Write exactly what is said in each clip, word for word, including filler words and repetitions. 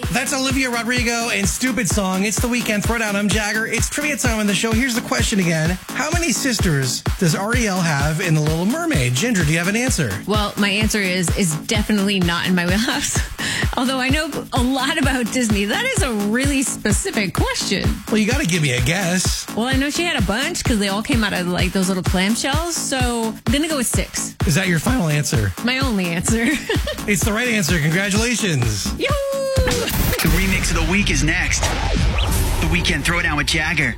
That's Olivia Rodrigo and Stupid Song. It's the weekend throwdown. I'm Jagger. It's trivia time on the show. Here's the question again. How many sisters does Ariel have in The Little Mermaid? Ginger, do you have an answer? Well, my answer is is definitely not in my wheelhouse. Although I know a lot about Disney, that is a really specific question. Well, you got to give me a guess. Well, I know she had a bunch because they all came out of like those little clamshells. So I'm going to go with six. Is that your final answer? My only answer. It's the right answer. Congratulations. Yoo-hoo! The remix of the week is next. The Weekend Throwdown with Jagger.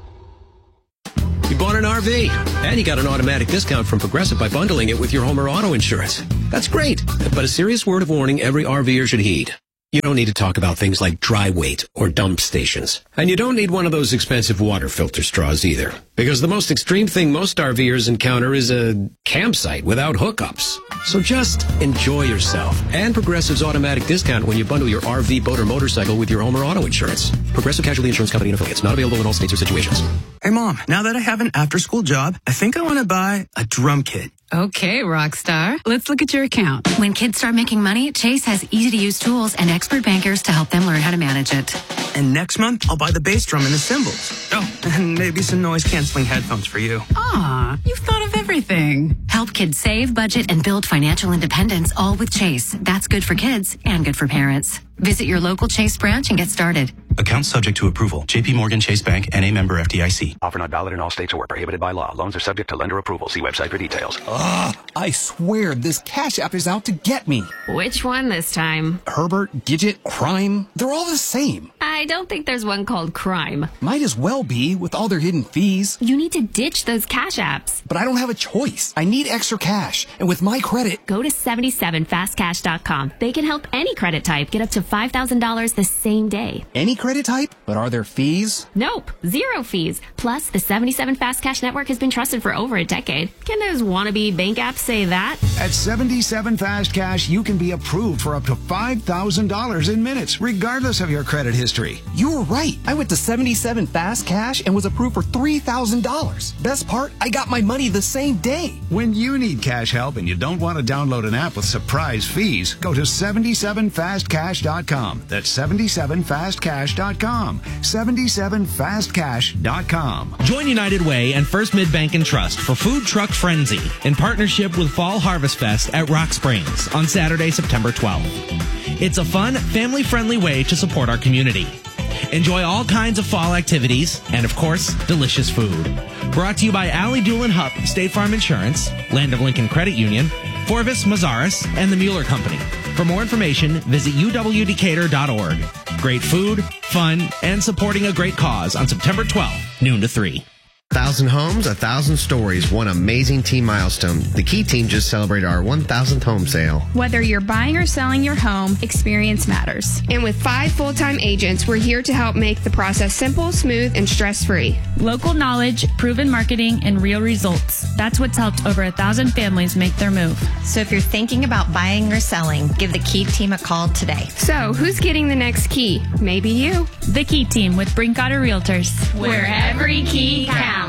You bought an R V, and you got an automatic discount from Progressive by bundling it with your home or auto insurance. That's great, but a serious word of warning every RVer should heed. You don't need to talk about things like dry weight or dump stations. And you don't need one of those expensive water filter straws either. Because the most extreme thing most RVers encounter is a campsite without hookups. So just enjoy yourself and Progressive's automatic discount when you bundle your R V, boat, or motorcycle with your home or auto insurance. Progressive Casualty Insurance Company and affiliates. Not available in all states or situations. Hey, Mom, now that I have an after-school job, I think I want to buy a drum kit. Okay, Rockstar. Let's look at your account. When kids start making money, Chase has easy-to-use tools and expert bankers to help them learn how to manage it. And next month, I'll buy the bass drum and the cymbals. Oh, and maybe some noise-canceling headphones for you. Aw, you've thought of everything. Help kids save, budget, and build financial independence, all with Chase. That's good for kids and good for parents. Visit your local Chase branch and get started. Account subject to approval. J P Morgan Chase Bank, N A member F D I C. Offer not valid in all states or prohibited by law. Loans are subject to lender approval. See website for details. Ugh, I swear this Cash App is out to get me. Which one this time? Herbert, Gidget, Crime, they're all the same. I don't think there's one called Crime. Might as well be with all their hidden fees. You need to ditch those cash apps. But I don't have a choice. I need extra cash. And with my credit... Go to seventy-seven fast cash dot com. They can help any credit type get up to five thousand dollars the same day. Any credit type? But are there fees? Nope. Zero fees. Plus, the seventy-seven Fast Cash Network has been trusted for over a decade. Can those wannabe bank apps say that? At seventy-seven Fast Cash, you can be approved for up to five thousand dollars in minutes, regardless of your credit history. You were right. I went to seventy-seven Fast Cash and was approved for three thousand dollars. Best part, I got my money the same day. When you need cash help and you don't want to download an app with surprise fees, go to seventy-seven fast cash dot com. That's seventy-seven fast cash dot com. seventy-seven fast cash dot com. Join United Way and First Mid-Bank and Trust for Food Truck Frenzy in partnership with Fall Harvest Fest at Rock Springs on Saturday, September twelfth. It's a fun, family-friendly way to support our community. Enjoy all kinds of fall activities and, of course, delicious food. Brought to you by Allie Doolin Hupp, State Farm Insurance, Land of Lincoln Credit Union, Forvis Mazzaris, and the Mueller Company. For more information, visit u w decatur dot org. Great food, fun, and supporting a great cause on September twelfth, noon to three. Thousand homes, a thousand stories, one amazing team milestone. The Key Team just celebrated our one thousandth home sale. Whether you're buying or selling your home, experience matters. And with five full-time agents, we're here to help make the process simple, smooth, and stress-free. Local knowledge, proven marketing, and real results. That's what's helped over a thousand families make their move. So if you're thinking about buying or selling, give the Key Team a call today. So who's getting the next key? Maybe you. The Key Team with Brinkotter Realtors. Where every key counts.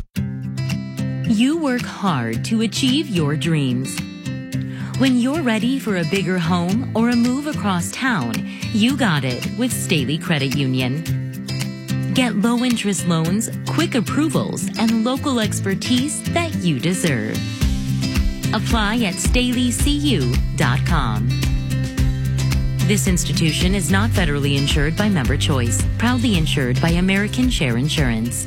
You work hard to achieve your dreams. When you're ready for a bigger home or a move across town, you got it with Staley Credit Union. Get low-interest loans, quick approvals, and local expertise that you deserve. Apply at staley c u dot com. This institution is not federally insured by Member Choice, proudly insured by American Share Insurance.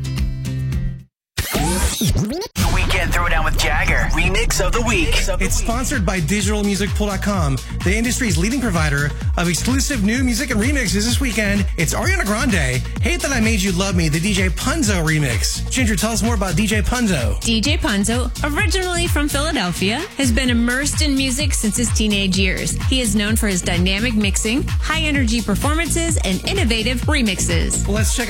The Weekend Throwdown with Jagger. Remix of the week. It's sponsored by digital music pool dot com, the industry's leading provider of exclusive new music and remixes this weekend. It's Ariana Grande, Hate That I Made You Love Me, the D J Punzo remix. Ginger, tell us more about D J Punzo. D J Punzo, originally from Philadelphia, has been immersed in music since his teenage years. He is known for his dynamic mixing, high-energy performances, and innovative remixes. Well, let's check